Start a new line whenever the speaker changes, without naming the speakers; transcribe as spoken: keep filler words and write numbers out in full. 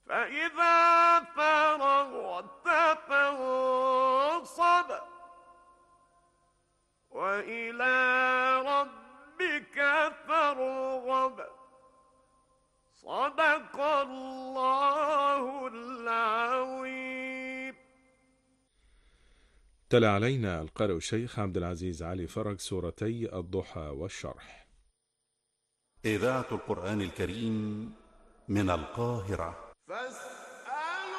فإذا فرغت فانصب وإلى ربك فارغب. صدق الله العظيم.
تلا علينا القارئ الشيخ عبد العزيز علي فرج سورتي الضحى والشرح.
إذاعة القرآن الكريم من القاهرة.